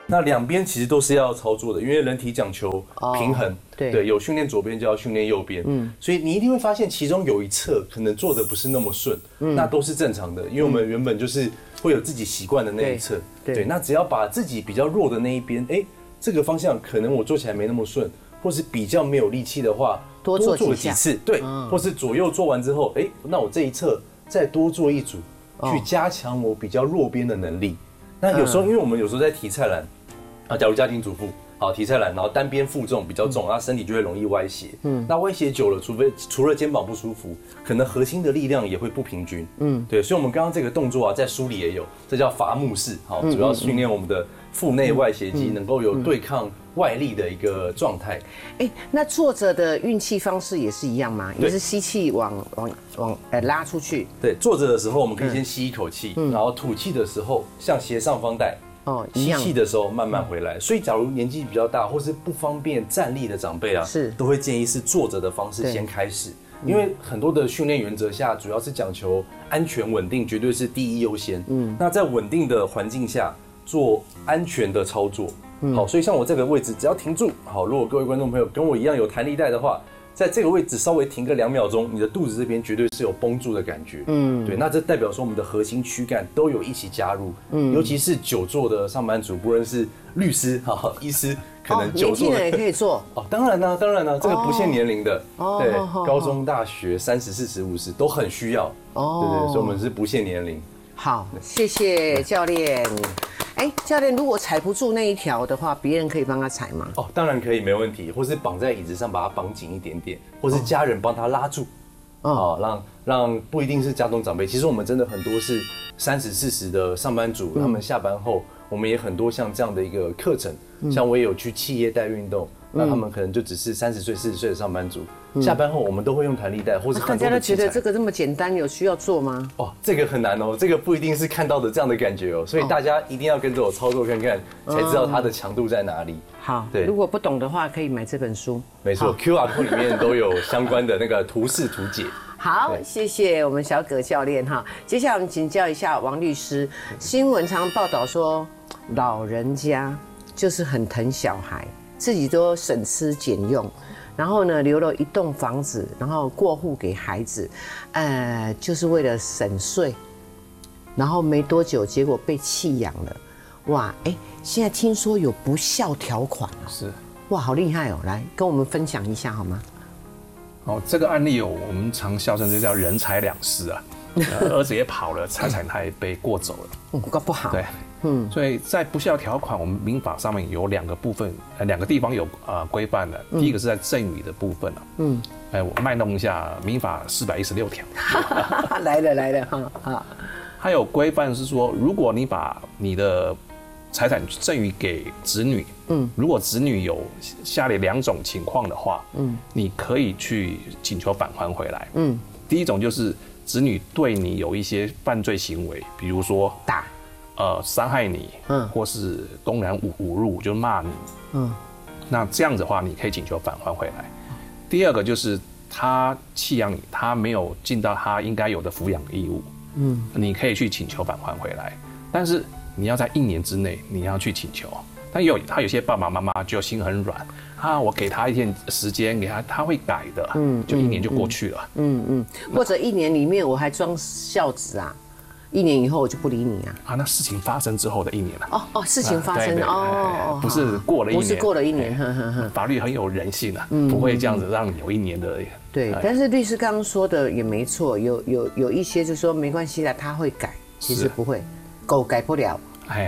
那两边其实都是要操作的，因为人体讲求平衡，对，有训练左边就要训练右边，所以你一定会发现其中有一侧可能做的不是那么顺，那都是正常的，因为我们原本就是会有自己习惯的那一侧，对，那只要把自己比较弱的那一边，这个方向可能我做起来没那么顺，或是比较没有力气的话，多做几次，对，或是左右做完之后，那我这一侧再多做一组，去加强我比较弱边的能力。那有时候，因为我们有时候在提菜篮啊，假如家庭主妇好提菜篮，然后单边负重比较重，那身体就会容易歪斜。那歪斜久了，除了肩膀不舒服，可能核心的力量也会不平均。对，所以我们刚刚这个动作啊，在书里也有，这叫伐木式，好，主要训练我们的腹内外斜肌能够有对抗外力的一个状态。 那坐着的运气方式也是一样吗？也是吸气往拉出去。 对，坐着的时候我们可以先吸一口气，然后吐气的时候向斜上方带。吸气的时候慢慢回来。所以假如年纪比较大或是不方便站立的长辈啊，都会建议是坐着的方式先开始。因为很多的训练原则下，主要是讲求安全稳定，绝对是第一优先。那在稳定的环境下做安全的操作。好，所以像我这个位置，只要停住。好，如果各位观众朋友跟我一样有弹力带的话，在这个位置稍微停个2秒钟，你的肚子这边绝对是有绷住的感觉。对，那这代表说我们的核心躯干都有一起加入。尤其是久坐的上班族，不论是律师、医师，可能久坐的年轻人也可以做。 当然啦，这个不限年龄的。对，高中、大学30、40、50都很需要。对，所以我们是不限年龄。 好，谢谢教练。教练，如果踩不住那一条的话，别人可以帮他踩吗？ 当然可以，没问题。或是绑在椅子上，把它绑紧一点点，或是家人帮他拉住。让不一定是家中长辈，其实我们真的很多是30、40的上班族，他们下班后，我们也很多像这样的一个课程，像我也有去企业带运动，那他们可能就只是30岁、40岁的上班族，下班后我们都会用弹力带，或是很多的器材。大家都觉得这个这么简单，有需要做吗？ 这个很难哦，这个不一定是看到的这样的感觉哦，所以大家一定要跟着我操作看看，才知道它的强度在哪里。 好，对，如果不懂的话，可以买这本书。 没错 ，QR code 里面都有相关的那个图示图解。 好，谢谢我们小葛教练哈。接下来我们请教一下王律师。新闻常报道说，老人家就是很疼小孩，自己都省吃俭用，然后呢留了一栋房子，然后过户给孩子，就是为了省税。然后没多久，结果被弃养了。哇，现在听说有不孝条款哦。 是。 哇，好厉害哦！来跟我们分享一下好吗？ 这个案例我们常笑称就叫人财两失啊，儿子也跑了，财产他也被过走了， 不好。 对，所以在不孝条款，我们民法上面有2个部分，2个地方有规范的。第一个是在赠与的部分我卖弄一下民法416条， 来了哈。 还有规范是说，如果你把你的财产赠与给子女，如果子女有下列2种情况的话，你可以去请求返还回来。第一种就是子女对你有一些犯罪行为，比如说打， 伤害你，或是公然侮辱，就骂你，那这样子的话，你可以请求返还回来。第二个就是他弃养你，他没有尽到他应该有的抚养义务，你可以去请求返还回来，但是你要在1年之内你要去请求。但他有些爸爸妈妈就心很软我给他一天时间，给他会改的，就1年就过去了， 或者1年里面我还装孝子啊，1年以后我就不理你啊。 那事情发生之后的1年了。 事情发生不是过了1年， 不是过了1年， 法律很有人性不会这样子让你有1年的。 对，但是律师刚刚说的也没错，有一些就说没关系啦，他会改，其实不会，狗改不了。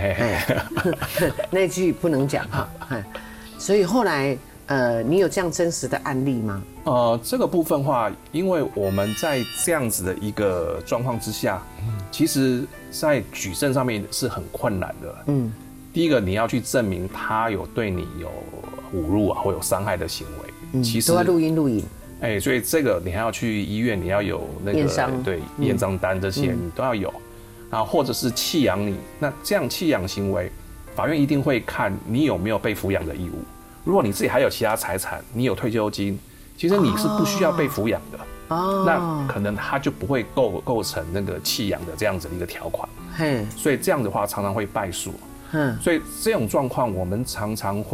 那句不能讲哈。所以后来你有这样真实的案例吗？ 这个部分的话，因为我们在这样子的一个状况之下，其实在举证上面是很困难的。第一个你要去证明他有对你有侮辱或有伤害的行为，其实都要录音。 所以这个你还要去医院，你要有那个验伤单，这些你都要有。然后或者是弃养你，那这样弃养行为，法院一定会看你有没有被抚养的义务。如果你自己还有其他财产，你有退休金，其实你是不需要被抚养的。那可能他就不会构成那个弃养的这样子的一个条款。所以这样的话常常会败诉。 所以这种状况我们常常会